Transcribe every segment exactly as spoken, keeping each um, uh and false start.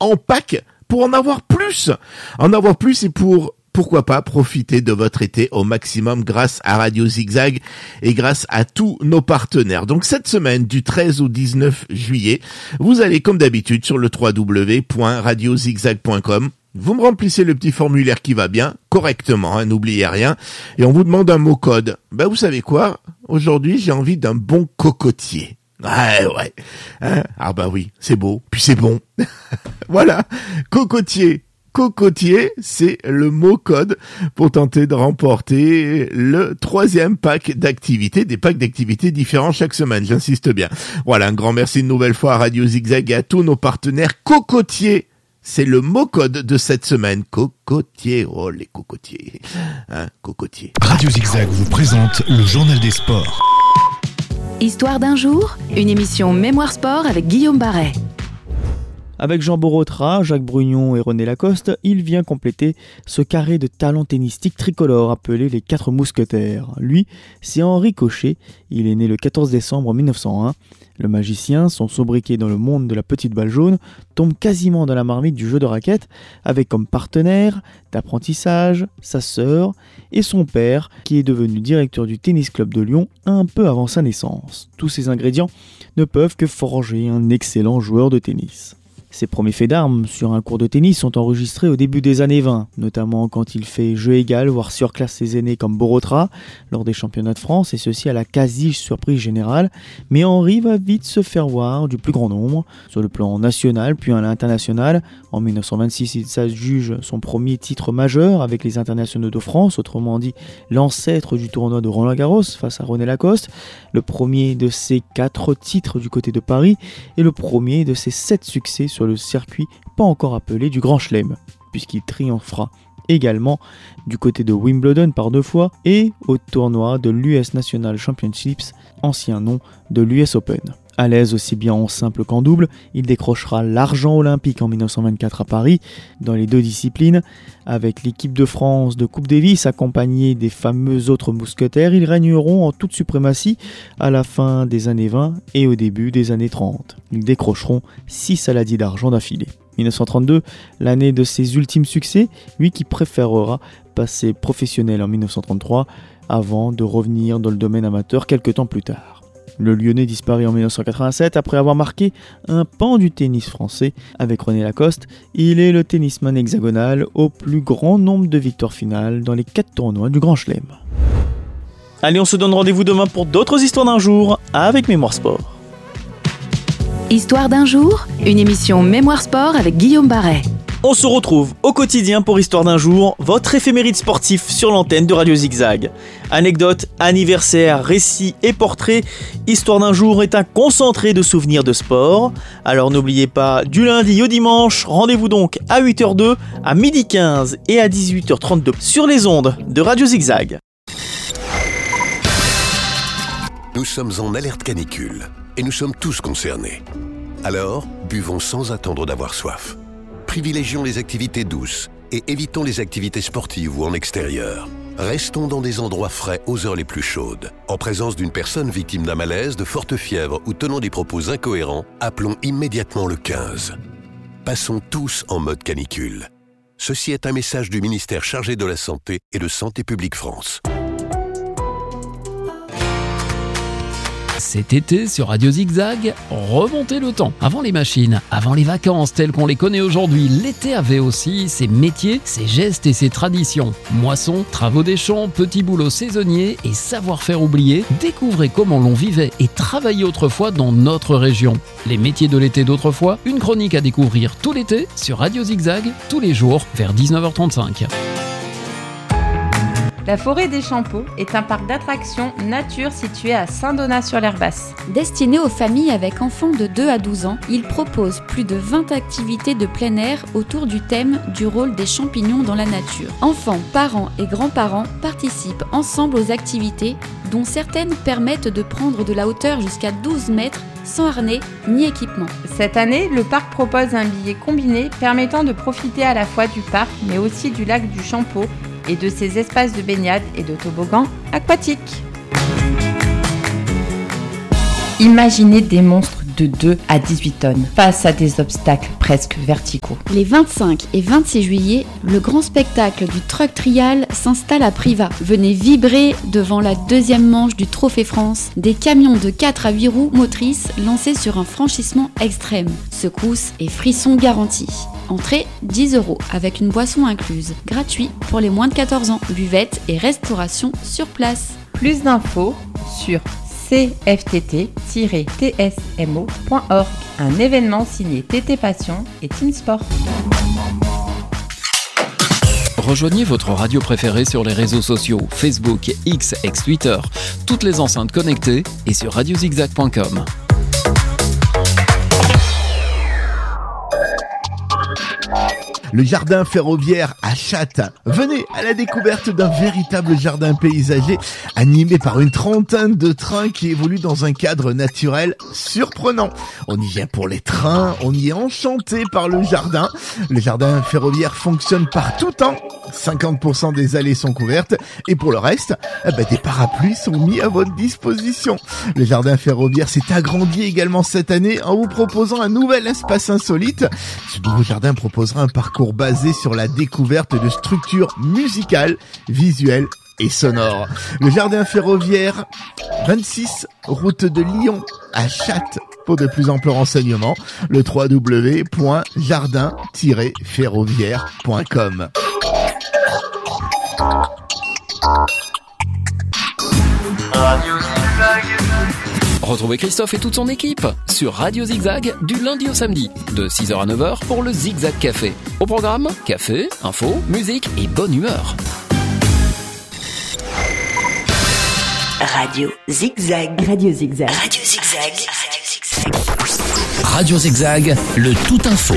en pack pour en avoir plus. En avoir plus et pour... Pourquoi pas profiter de votre été au maximum grâce à Radio Zigzag et grâce à tous nos partenaires. Donc cette semaine, du treize au dix-neuf juillet, vous allez comme d'habitude sur le w w w point radio zigzag point com. Vous me remplissez le petit formulaire qui va bien, correctement, hein, n'oubliez rien, et on vous demande un mot code. Ben vous savez quoi ? Aujourd'hui, j'ai envie d'un bon cocotier. Ouais, ouais. Hein ? Ah bah oui, c'est beau, puis c'est bon. Voilà, cocotier. Cocotier, c'est le mot code pour tenter de remporter le troisième pack d'activités, des packs d'activités différents chaque semaine, j'insiste bien. Voilà, un grand merci une nouvelle fois à Radio Zigzag et à tous nos partenaires. Cocotier, c'est le mot code de cette semaine. Cocotier, oh les cocotiers, hein, cocotier. Radio Zigzag vous présente le journal des sports. Histoire d'un jour, une émission Mémoire Sport avec Guillaume Barret. Avec Jean Borotra, Jacques Brugnon et René Lacoste, il vient compléter ce carré de talents tennistiques tricolores appelé les Quatre Mousquetaires. Lui, c'est Henri Cochet, il est né le quatorze décembre mille neuf cent un. Le magicien, son sobriquet dans le monde de la petite balle jaune, tombe quasiment dans la marmite du jeu de raquette, avec comme partenaire d'apprentissage sa sœur et son père, qui est devenu directeur du Tennis Club de Lyon un peu avant sa naissance. Tous ces ingrédients ne peuvent que forger un excellent joueur de tennis. Ses premiers faits d'armes sur un court de tennis sont enregistrés au début des années vingt, notamment quand il fait jeu égal, voire surclasse ses aînés comme Borotra lors des championnats de France, et ceci à la quasi-surprise générale. Mais Henri va vite se faire voir du plus grand nombre, sur le plan national puis à l'international. En mille neuf cent vingt-six, il s'adjuge son premier titre majeur avec les internationaux de France, autrement dit l'ancêtre du tournoi de Roland-Garros face à René Lacoste, le premier de ses quatre titres du côté de Paris et le premier de ses sept succès sur le circuit pas encore appelé du Grand Chelem, puisqu'il triomphera également du côté de Wimbledon par deux fois et au tournoi de l'U S National Championships, ancien nom de l'U S Open. À l'aise aussi bien en simple qu'en double, il décrochera l'argent olympique en mille neuf cent vingt-quatre à Paris dans les deux disciplines. Avec l'équipe de France de Coupe Davis accompagnée des fameux autres mousquetaires, ils régneront en toute suprématie à la fin des années vingt et au début des années trente. Ils décrocheront six saladies d'argent d'affilée. mille neuf cent trente-deux, l'année de ses ultimes succès, lui qui préférera passer professionnel en mille neuf cent trente-trois avant de revenir dans le domaine amateur quelques temps plus tard. Le Lyonnais disparaît en mille neuf cent quatre-vingt-sept après avoir marqué un pan du tennis français avec René Lacoste. Il est le tennisman hexagonal au plus grand nombre de victoires finales dans les quatre tournois du Grand Chelem. Allez, on se donne rendez-vous demain pour d'autres histoires d'un jour avec Mémoire Sport. Histoire d'un jour, une émission Mémoire Sport avec Guillaume Barret. On se retrouve au quotidien pour Histoire d'un jour, votre éphéméride sportif sur l'antenne de Radio Zigzag. Anecdotes, anniversaires, récits et portraits, Histoire d'un jour est un concentré de souvenirs de sport. Alors n'oubliez pas, du lundi au dimanche, rendez-vous donc à huit heures deux, à midi quinze et à dix-huit heures trente-deux sur les ondes de Radio Zigzag. Nous sommes en alerte canicule et nous sommes tous concernés. Alors, buvons sans attendre d'avoir soif. Privilégions les activités douces et évitons les activités sportives ou en extérieur. Restons dans des endroits frais aux heures les plus chaudes. En présence d'une personne victime d'un malaise, de forte fièvre ou tenant des propos incohérents, appelons immédiatement le quinze. Passons tous en mode canicule. Ceci est un message du ministère chargé de la Santé et de Santé publique France. Cet été, sur Radio Zigzag, remontez le temps. Avant les machines, avant les vacances telles qu'on les connaît aujourd'hui, l'été avait aussi ses métiers, ses gestes et ses traditions. Moissons, travaux des champs, petits boulots saisonniers et savoir-faire oublié. Découvrez comment l'on vivait et travaillait autrefois dans notre région. Les métiers de l'été d'autrefois, une chronique à découvrir tout l'été sur Radio Zigzag, tous les jours vers dix-neuf heures trente-cinq. La forêt des Champeaux est un parc d'attractions nature situé à Saint-Donat-sur-l'Herbasse. Destiné aux familles avec enfants de deux à douze ans, il propose plus de vingt activités de plein air autour du thème du rôle des champignons dans la nature. Enfants, parents et grands-parents participent ensemble aux activités, dont certaines permettent de prendre de la hauteur jusqu'à douze mètres sans harnais ni équipement. Cette année, le parc propose un billet combiné permettant de profiter à la fois du parc mais aussi du lac du Champeau et de ses espaces de baignade et de toboggan aquatiques. Imaginez des monstres de deux à dix-huit tonnes face à des obstacles presque verticaux. Les vingt-cinq et vingt-six juillet, le grand spectacle du Truck Trial s'installe à Privas. Venez vibrer devant la deuxième manche du Trophée France, des camions de quatre à huit roues motrices lancés sur un franchissement extrême. Secousses et frissons garantis. Entrée dix euros avec une boisson incluse. Gratuit pour les moins de quatorze ans. Buvette et restauration sur place. Plus d'infos sur c f t t tiret t s m o point org. Un événement signé T T Passion et Team Sport. Rejoignez votre radio préférée sur les réseaux sociaux Facebook, X, ex-Twitter, toutes les enceintes connectées et sur radio zigzag point com. Le jardin ferroviaire à Chattes. Venez à la découverte d'un véritable jardin paysager animé par une trentaine de trains qui évoluent dans un cadre naturel surprenant. On y vient pour les trains, on y est enchanté par le jardin. Le jardin ferroviaire fonctionne par tout temps. cinquante pour cent des allées sont couvertes et pour le reste, eh ben, des parapluies sont mis à votre disposition. Le jardin ferroviaire s'est agrandi également cette année en vous proposant un nouvel espace insolite. Ce nouveau jardin proposera un parcours basé sur la découverte de structures musicales, visuelles et sonores. Le jardin ferroviaire, vingt-six route de Lyon à Chattes. Pour de plus amples renseignements, le w w w point jardin tiret ferroviaire point com. Retrouvez Christophe et toute son équipe sur Radio Zigzag du lundi au samedi de six heures à neuf heures pour le Zigzag Café. Au programme, café, info, musique et bonne humeur. Radio Zigzag. Radio Zigzag. Radio Zigzag. Radio Zigzag, le tout info.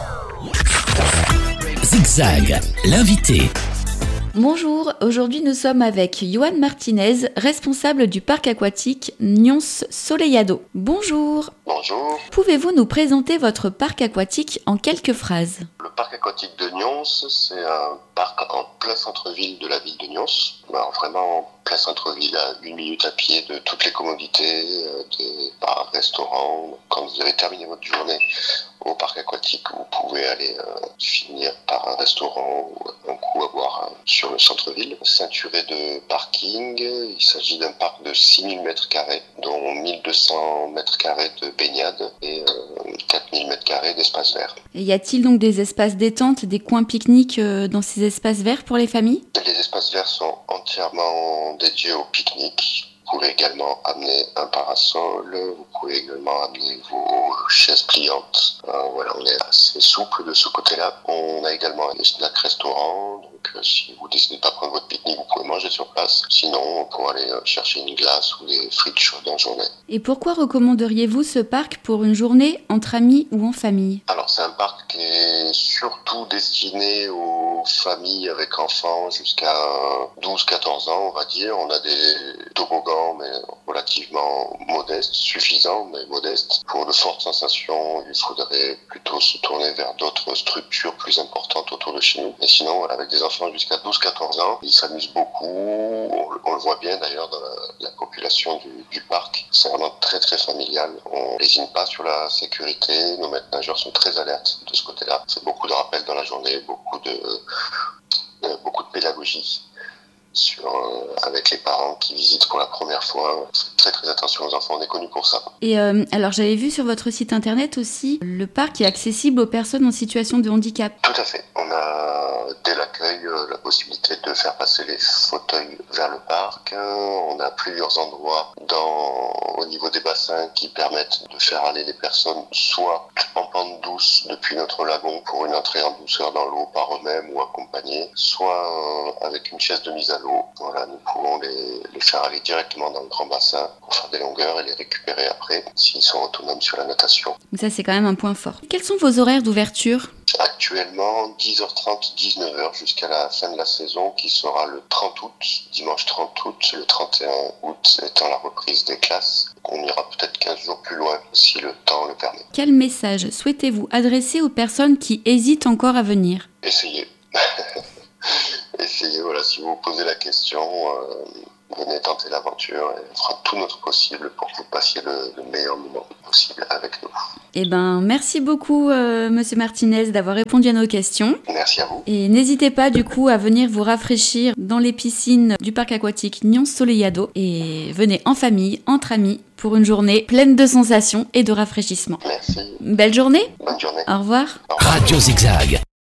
Zigzag, l'invité. Bonjour, aujourd'hui nous sommes avec Johan Martinez, responsable du parc aquatique Nyons-Soleillado. Bonjour. Bonjour. Pouvez-vous nous présenter votre parc aquatique en quelques phrases ? Le parc aquatique de Nyons, c'est un parc en plein centre-ville de la ville de Nyons. Alors vraiment plein centre-ville, à une minute à pied de toutes les commodités, des bars, restaurants. Quand vous avez terminé votre journée au parc aquatique, vous pouvez aller euh, finir par un restaurant ou un coup à boire euh, sur le centre-ville. Ceinturé de parking, il s'agit d'un parc de six mille mètres carrés, dont mille deux cents mètres carrés de baignade et euh, quatre mille mètres carrés d'espace vert. Et y a-t-il donc des espaces détente, des coins pique-nique euh, dans ces espaces verts pour les familles ? Les espaces verts sont entièrement dédiés au pique-nique. Vous pouvez également amener un parasol, vous pouvez également amener vos chaises pliantes. Euh, voilà, on est assez souple de ce côté-là. On a également un snack restaurant, donc euh, si vous décidez de pas prendre votre pique-nique, vous pouvez manger sur place. Sinon, on pourra aller euh, chercher une glace ou des frites chaudes en journée. Et pourquoi recommanderiez-vous ce parc pour une journée entre amis ou en famille ? Alors, c'est un parc qui est surtout destiné aux familles avec enfants jusqu'à douze à quatorze ans, on va dire. On a des toboggans mais relativement modeste, suffisant mais modeste. Pour de fortes sensations, il faudrait plutôt se tourner vers d'autres structures plus importantes autour de chez nous. Et sinon, voilà, avec des enfants jusqu'à douze à quatorze ans, ils s'amusent beaucoup. On, on le voit bien d'ailleurs dans la, la population du, du parc. C'est vraiment très très familial. On lésine pas sur la sécurité. Nos maîtres nageurs sont très alertes de ce côté-là. C'est beaucoup de rappels dans la journée, beaucoup de, de beaucoup de pédagogie. Sur, euh, avec les parents qui visitent pour la première fois. Faites très très attention aux enfants, on est connus pour ça. Et euh, alors j'avais vu sur votre site internet aussi, le parc est accessible aux personnes en situation de handicap. Tout à fait. On a dès l'accueil euh, la possibilité de faire passer les fauteuils vers le parc. On a plusieurs endroits dans, au niveau des bassins qui permettent de faire aller les personnes soit en pente douce depuis notre lagon pour une entrée en douceur dans l'eau par eux-mêmes ou accompagnés, soit euh, avec une chaise de mise à l'eau. Voilà, nous pouvons les, les faire aller directement dans le grand bassin pour faire des longueurs et les récupérer après s'ils sont autonomes sur la natation. Donc ça, c'est quand même un point fort. Quels sont vos horaires d'ouverture ? Actuellement, dix heures trente, dix-neuf heures jusqu'à la fin de la saison qui sera le trente août, dimanche trente août, le trente et un août étant la reprise des classes. On ira peut-être quinze jours plus loin si le temps le permet. Quel message souhaitez-vous adresser aux personnes qui hésitent encore à venir ? Essayez. Essayez, voilà, si vous vous posez la question, euh, venez tenter l'aventure et on fera tout notre possible pour que vous passiez le, le meilleur moment possible avec nous. Eh ben, merci beaucoup, euh, Monsieur Martinez, d'avoir répondu à nos questions. Merci à vous. Et n'hésitez pas, du coup, à venir vous rafraîchir dans les piscines du parc aquatique Nyons-Soleillado. Et venez en famille, entre amis, pour une journée pleine de sensations et de rafraîchissement. Merci. Belle journée. Bonne journée. Au revoir. Radio Zigzag.